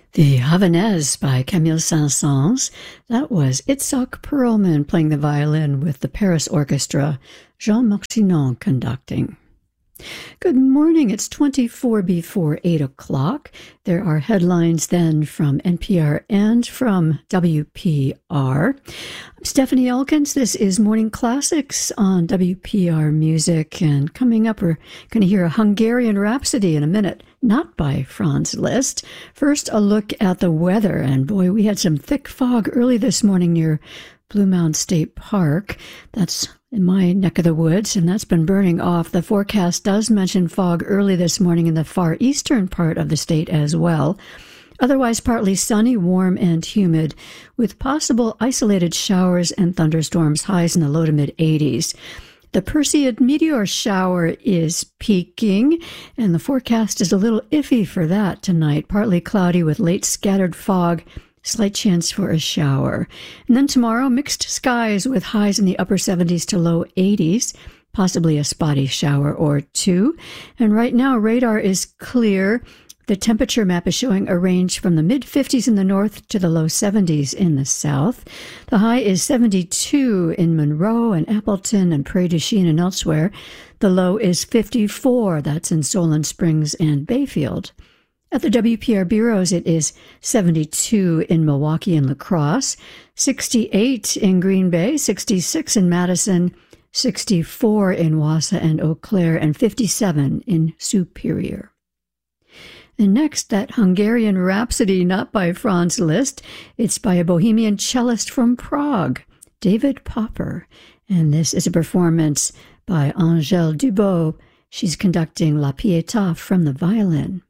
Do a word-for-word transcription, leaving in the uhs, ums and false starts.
The Havanaise by Camille Saint-Saëns. That was Itzhak Perlman playing the violin with the Paris Orchestra, Jean Martinon conducting. Good morning. It's twenty-four before eight o'clock. There are headlines then from N P R and from W P R. I'm Stephanie Elkins. This is Morning Classics on W P R Music. And coming up, we're going to hear a Hungarian Rhapsody in a minute, not by Franz Liszt. First, a look at the weather. And boy, we had some thick fog early this morning near Blue Mound State Park. That's in my neck of the woods, and that's been burning off. The forecast does mention fog early this morning in the far eastern part of the state as well. Otherwise, partly sunny, warm, and humid, with possible isolated showers and thunderstorms, highs in the low to mid-eighties. The Perseid meteor shower is peaking, and the forecast is a little iffy for that tonight. Partly cloudy with late scattered fog, slight chance for a shower. And then tomorrow, mixed skies with highs in the upper seventies to low eighties, possibly a spotty shower or two. And right now, radar is clear. The temperature map is showing a range from the mid-fifties in the north to the low seventies in the south. The high is seventy-two in Monroe and Appleton and Prairie du Chien and elsewhere. The low is fifty-four. That's in Solon Springs and Bayfield. At the W P R bureaus, it is seventy-two in Milwaukee and La Crosse, sixty-eight in Green Bay, sixty-six in Madison, sixty-four in Wausau and Eau Claire, and fifty-seven in Superior. And next, that Hungarian Rhapsody, not by Franz Liszt. It's by a Bohemian cellist from Prague, David Popper. And this is a performance by Angèle Dubot. She's conducting La Pietà from the violin.